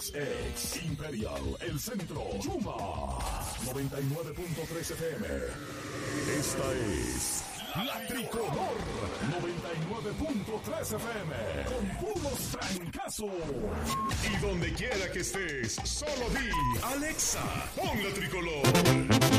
Ex Imperial, El Centro, Chuma, 99.3 FM. Esta es La Tricolor, 99.3 FM, con puros francazos. Y donde quiera que estés, solo di, Alexa, pon La Tricolor.